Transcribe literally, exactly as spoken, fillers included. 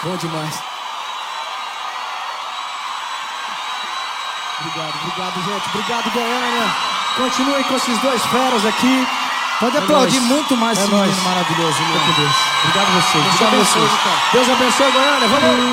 Bom demais. Obrigado, obrigado, gente. Obrigado, Goiânia. Continuem com esses dois feras aqui. Pode É aplaudir nóis. muito mais É esse nóis. menino maravilhoso. Fica com Deus. Obrigado a vocês. Deus Obrigado a abençoe, vocês. cara. Deus abençoe, Goiânia. Vamos!